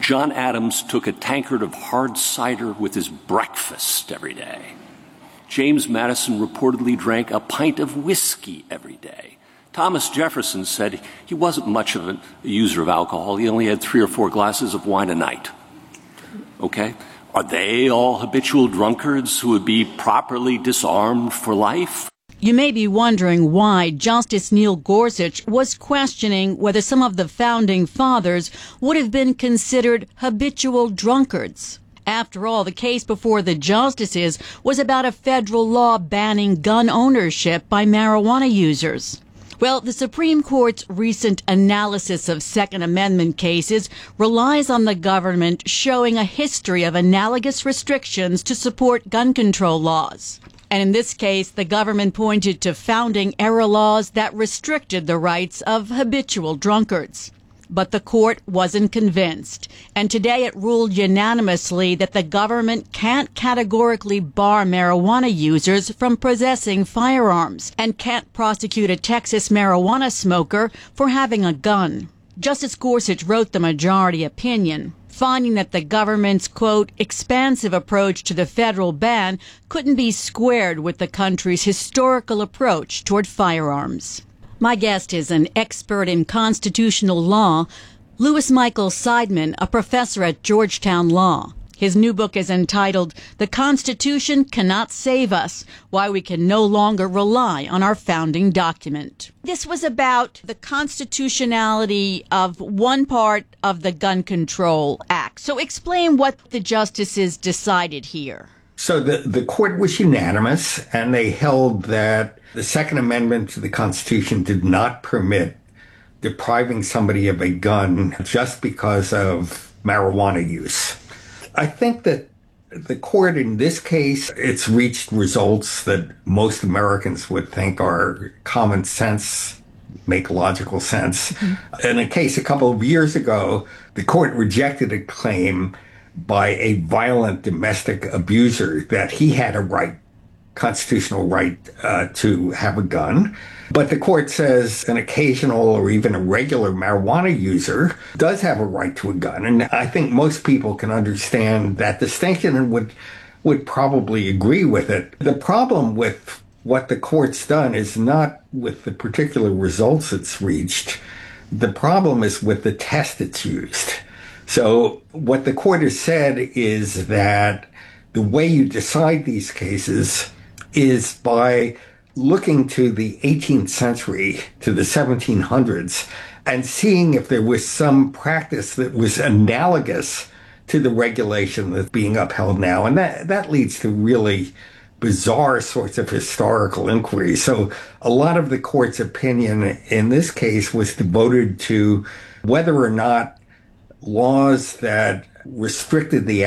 John Adams took a tankard of hard cider with his breakfast every day. James Madison reportedly drank a pint of whiskey every day. Thomas Jefferson said he wasn't much of a user of alcohol. He only had 3 or 4 glasses of wine a night. Okay? Are they all habitual drunkards who would be properly disarmed for life? You may be wondering why Justice Neil Gorsuch was questioning whether some of the founding fathers would have been considered habitual drunkards. After all, the case before the justices was about a federal law banning gun ownership by marijuana users. Well, the Supreme Court's recent analysis of Second Amendment cases relies on the government showing a history of analogous restrictions to support gun control laws. And in this case, the government pointed to founding-era laws that restricted the rights of habitual drunkards. But the court wasn't convinced, and today it ruled unanimously that the government can't categorically bar marijuana users from possessing firearms and can't prosecute a Texas marijuana smoker for having a gun. Justice Gorsuch wrote the majority opinion, finding that the government's, quote, expansive approach to the federal ban couldn't be squared with the country's historical approach toward firearms. My guest is an expert in constitutional law, Louis Michael Seidman, a professor at Georgetown Law. His new book is entitled The Constitution Cannot Save Us, Why We Can No Longer Rely on Our Founding Document. This was about the constitutionality of one part of the Gun Control Act. So explain what the justices decided here. So the court was unanimous, and they held that the Second Amendment to the Constitution did not permit depriving somebody of a gun just because of marijuana use. I think that the court in this case, it's reached results that most Americans would think are common sense, make logical sense. Mm-hmm. In a case a couple of years ago, the court rejected a claim by a violent domestic abuser that he had a right, constitutional right, to have a gun. But the court says an occasional or even a regular marijuana user does have a right to a gun. And I think most people can understand that distinction and would probably agree with it. The problem with what the court's done is not with the particular results it's reached. The problem is with the test it's used. So what the court has said is that the way you decide these cases is by looking to the 18th century, to the 1700s, and seeing if there was some practice that was analogous to the regulation that's being upheld now. And that leads to really bizarre sorts of historical inquiries. So a lot of the court's opinion in this case was devoted to whether or not laws that restricted the